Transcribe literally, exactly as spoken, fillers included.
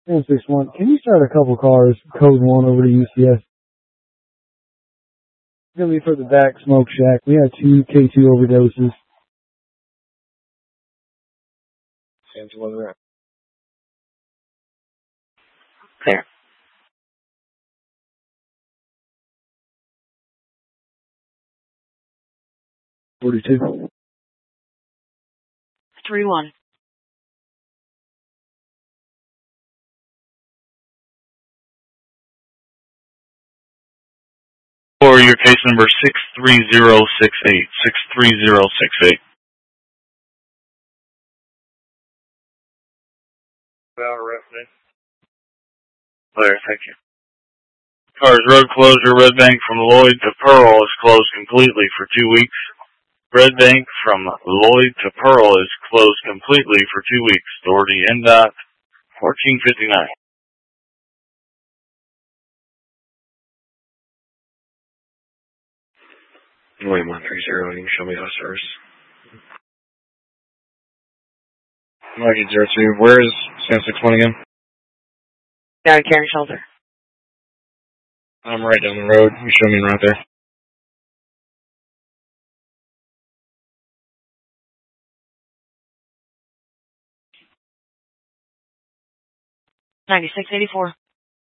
ten six one, can you start a couple cars, code one over to U C S? It's going to be for the back smoke shack. We had two K two overdoses. Same to one. Clear. forty-two. three one. For your case number six three zero six eight. six three zero six eight. Clear, thank you. Car's road closure, Red Bank from Lloyd to Pearl is closed completely for two weeks. Red Bank from Lloyd to Pearl is closed completely for two weeks. Doherty N DOT fourteen fifty-nine. Wait, one three zero, you can show me those first. Market zero two, where is Sam six one again? Gary Carey Shoulder. I'm right down the road. You show me right there. ninety-six eighty-four.